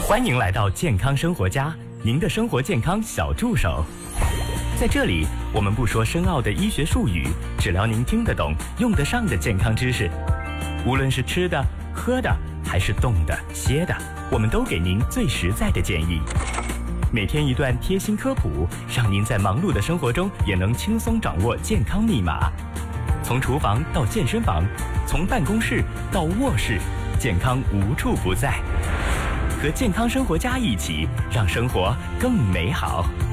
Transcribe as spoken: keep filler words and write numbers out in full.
欢迎来到健康生活家，您的生活健康小助手。在这里，我们不说深奥的医学术语，只聊您听得懂、用得上的健康知识。无论是吃的、喝的，还是动的、歇的，我们都给您最实在的建议。每天一段贴心科普，让您在忙碌的生活中也能轻松掌握健康密码。从厨房到健身房，从办公室到卧室，健康无处不在。和健康生活家一起，让生活更美好。